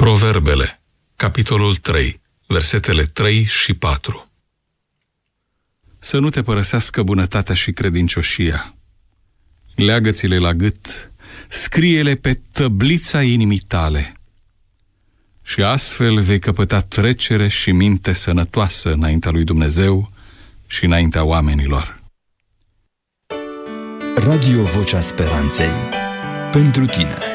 Proverbele, capitolul 3, versetele 3 și 4. Să nu te părăsească bunătatea și credincioșia. Leagă-ți-le la gât, scrie-le pe tăblița inimii tale. Și astfel vei căpăta trecere și minte sănătoasă înaintea lui Dumnezeu și înaintea oamenilor. Radio Vocea Speranței. Pentru tine.